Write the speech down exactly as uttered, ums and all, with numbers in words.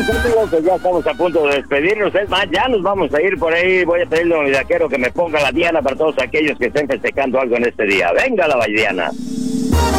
amigos, pues ya estamos a punto de despedirnos. Es más, ya nos vamos a ir por ahí. Voy a pedirle a mi vaquero que me ponga la diana para todos aquellos que estén festejando algo en este día. Venga la baidiana.